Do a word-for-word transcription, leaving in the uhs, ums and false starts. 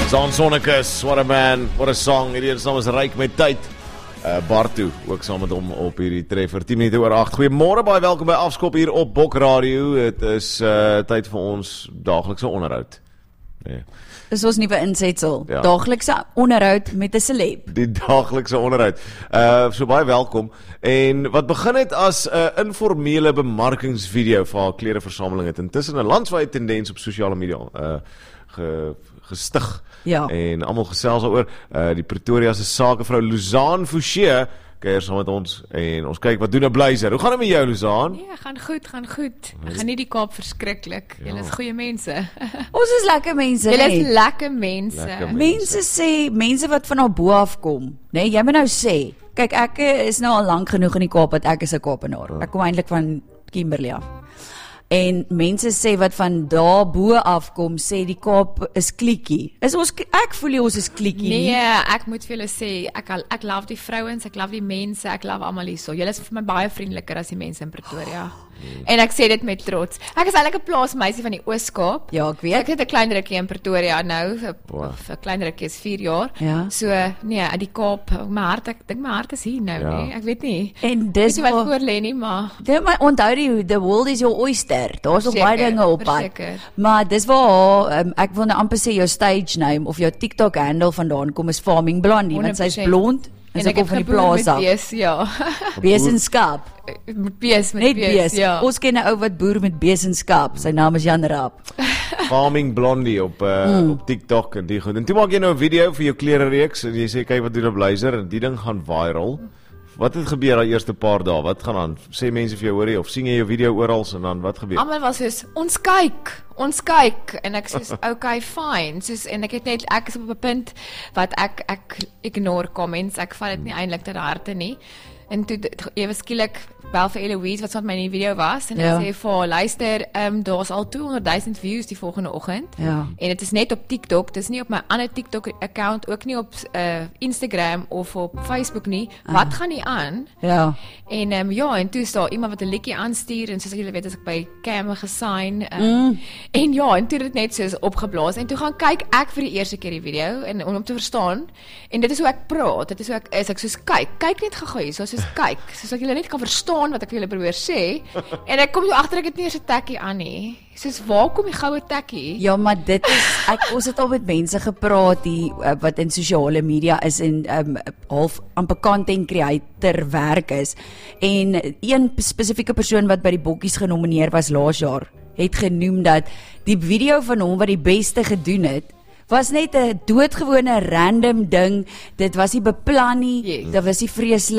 Zaan Sonnekus, what a man, what a song. Hierdie is namens Ryk met tyd. Uh, Bartu, ook saam met hom op hierdie treffer. tien minute oor agt. Goeiemôre, baie welkom by Afskop hier op Bok Radio. Het is uh, tyd vir ons daaglikse onderhoud. Nee. Dis ons nuwe insetsel. Ja. Daaglikse onderhoud met 'n celeb. Die daaglikse onderhoud. Uh, so baie welkom. En wat begin het as 'n uh, informele bemarkingsvideo vir haar klereversameling het intussen 'n landwye tendens op sosiale media uh, ge, gestig. Ja. En almal gesels daaroor. Uh, die Pretoria se sakevrou Luzaan Fouché kuier saam met ons en ons kyk wat doen 'n Blazer. Hoe gaan dit met jou, Luzaan? Ja, gaan goed, gaan goed. Ek gaan nie die Kaap verskriklik. Julle is goeie mense. Ons is lekker mense, Julle is nee. lekker mense. Lekker Mense sê, mense wat van daar bo af kom, nee, jy moet nou sê. Kyk, ek is nou al lank genoeg in die Kaap dat ek is 'n Kaapenaar. Ek kom eintlik van Kimberley af. En mense sê wat van daar bo af kom, sê die Kaap is klikkie. Is ons ek voel nie ons is klikkie nie. Nee, ek moet vir julle sê, ek ek love die vrouens, ek love die mense, ek love almal hierso. Julle is vir my baie vriendeliker as die mense in Pretoria. En ek sê dit met trots. Ek is eintlik 'n plaasmeisie van die Oos-Kaap. Ja, ek weet. Ek het 'n klein rukkie in Pretoria nou, 'n Wow. klein rukkie is vier jaar. Ja. So nee, uit die Kaap, my hart, ek dink my hart is hier nou, Ja. nee. Ek weet nie. En dis Dis wat waar- voor lê nie, maar Dit my onthou die the world is your oyster. Daar's nog baie Verseker, dinge op pad. verseker. Maar dis waar um, ek wil nou amper sê jou stage name of jou TikTok handle vandaan kom is Farming Blondie, want sy's honderd persent. blond en sy ek kom het van die geboer plaas met af. bees, ja. Besenskap. Met bees, met Net bees, bees. ja. Ons ken 'n ou wat boer met besenskap. Sy naam is Jan Raap. Farming Blondie op uh, mm. op TikTok en die goed. En toe maak jy nou 'n video vir jou klere reeks en jy sê kyk wat doen 'n Blazer en die ding gaan viral. Wat het gebeur daai eerste paar dae? Wat gaan aan? Sê mense vir jou hoor jy of sien jy jou video oral en dan wat gebeur? Almal was soos, ons kyk, ons kyk. En ek soos, okay, fine. Soos, en ek het net, ek is op 'n punt wat ek, ek ignore comments, ek vat dit nie eintlik ter harte nie. En toe, ewe skielik, bel vir Eloise, wat saam met my in die video was, en Ja. ek sê vir haar, luister, um, daar's al tweehonderd duisend views die volgende oggend. Ja. En dit is net op TikTok, dis nie op my ander TikTok account, ook nie op uh, Instagram of op Facebook nie. Wat gaan nie aan? Ja. En um, ja, en toe is daar iemand wat 'n liedjie aanstuur en soos julle weet as ek by Cam gesign um, Mm. en ja, en toe het dit net soos opgeblaas en toe gaan kyk ek vir die eerste keer die video en om, om te verstaan en dit is hoe ek praat, dit is hoe ek is, ek soos kyk, kyk net gou-gou hier, soos kyk, soos dat julle net kan verstaan wat ek vir julle probeer sê en ek kom so agter ek het nie eens 'n tekkie aan nie. Soos waar kom die goue tekkie? Ja, maar dit is ek ons het al met mense gepraat die uh, wat in sosiale media is en um, half amper content creator werk is. En een spesifieke persoon wat by die bokkies genomineer was laas jaar, het genoem dat die video van hom wat die beste gedoen het was net 'n doodgewone random ding. Dit was nie beplan nie. Yes. Dit was nie vreeslik